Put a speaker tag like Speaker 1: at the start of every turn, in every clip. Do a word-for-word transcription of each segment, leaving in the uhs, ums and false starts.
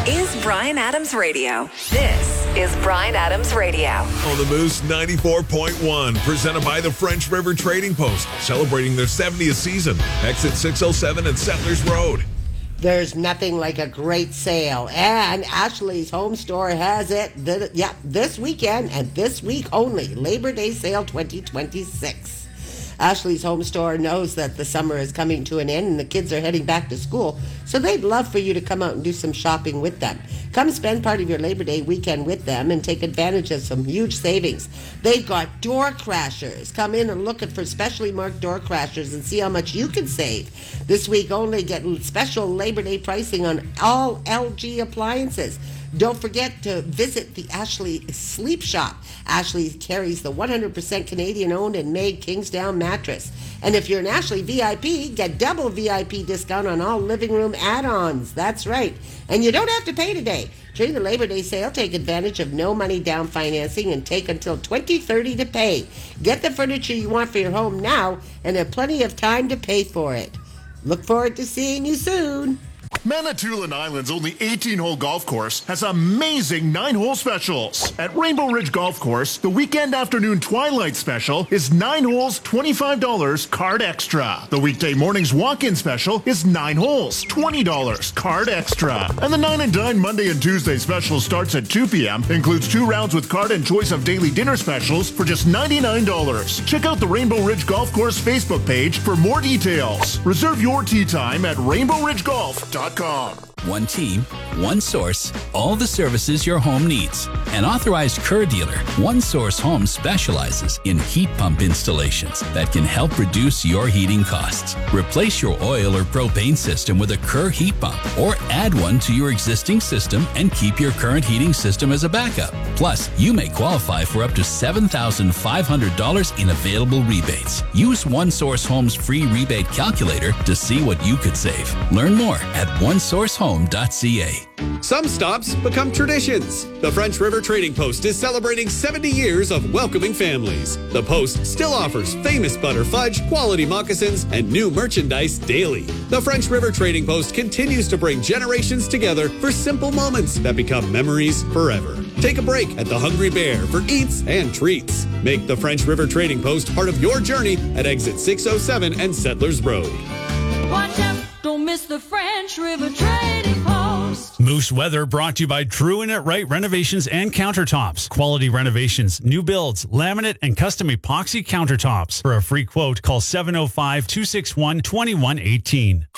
Speaker 1: is Bryan Adams Radio. This is Bryan Adams Radio.
Speaker 2: On the Moose ninety-four point one, presented by the French River Trading Post, celebrating their seventieth season. Exit six oh seven at Settlers Road.
Speaker 3: There's nothing like a great sale, and Ashley's Home Store has it. Th- yeah, this weekend and this week only. Labor Day Sale twenty twenty-six. Ashley's Home Store knows that the summer is coming to an end and the kids are heading back to school, so they'd love for you to come out and do some shopping with them. Come spend part of your Labor Day weekend with them and take advantage of some huge savings. They've got door crashers. Come in and look at for specially marked door crashers and see how much you can save. This week only, get special Labor Day pricing on all L G appliances. Don't forget to visit the Ashley Sleep Shop. Ashley carries the one hundred percent Canadian-owned and made Kingsdown mattress. And if you're an Ashley V I P, get double V I P discount on all living room add-ons. That's right. And you don't have to pay today. During the Labor Day sale, take advantage of no money down financing and take until twenty thirty to pay. Get the furniture you want for your home now and have plenty of time to pay for it. Look forward to seeing you soon.
Speaker 4: Manitoulin Island's only eighteen-hole golf course has amazing nine-hole specials. At Rainbow Ridge Golf Course, the weekend afternoon twilight special is nine holes, twenty-five dollars, card extra. The weekday morning's walk-in special is nine holes, twenty dollars, card extra. And the nine and dine Monday and Tuesday special starts at two p.m., includes two rounds with card and choice of daily dinner specials for just ninety-nine dollars. Check out the Rainbow Ridge Golf Course Facebook page for more details. Reserve your tee time at rainbow ridge golf dot com.
Speaker 5: One team, one source, all the services your home needs. An authorized Kerr dealer, One Source Home specializes in heat pump installations that can help reduce your heating costs. Replace your oil or propane system with a Kerr heat pump or add one to your existing system and keep your current heating system as a backup. Plus, you may qualify for up to seven thousand five hundred dollars in available rebates. Use One Source Home's free rebate calculator to see what you could save. Learn more at one source home dot c a.
Speaker 6: Some stops become traditions. The French River Trading Post is celebrating seventy years of welcoming families. The Post still offers famous butter fudge, quality moccasins, and new merchandise daily. The French River Trading Post continues to bring generations together for simple moments that become memories forever. Take a break at the Hungry Bear for eats and treats. Make the French River Trading Post part of your journey at exit six oh seven and Settlers Road.
Speaker 7: Watch out, don't miss the French River Trading Post.
Speaker 8: Moose Weather brought to you by True and It Right Renovations and Countertops. Quality renovations, new builds, laminate, and custom epoxy countertops. For a free quote, call seven oh five, two six one, two one one eight.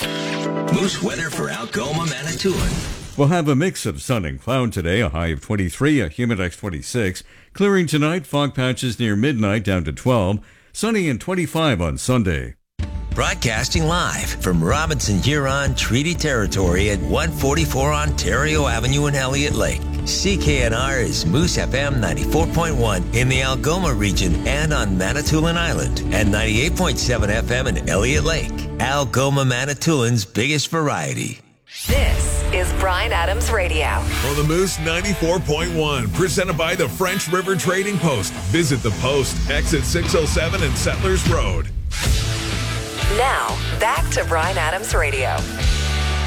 Speaker 9: Moose Weather for Algoma, Manitoulin.
Speaker 10: We'll have a mix of sun and cloud today, a high of twenty-three, a humidex twenty-six. Clearing tonight, fog patches near midnight down to twelve. Sunny and twenty-five on Sunday.
Speaker 9: Broadcasting live from Robinson Huron Treaty Territory at one forty-four Ontario Avenue in Elliott Lake. C K N R is Moose F M ninety-four point one in the Algoma region and on Manitoulin Island, and ninety-eight point seven F M in Elliott Lake. Algoma, Manitoulin's biggest variety.
Speaker 1: This is Bryan Adams Radio.
Speaker 2: On the Moose ninety-four point one, presented by the French River Trading Post. Visit the Post, exit six oh seven and Settlers Road.
Speaker 1: Now, back to Bryan Adams Radio.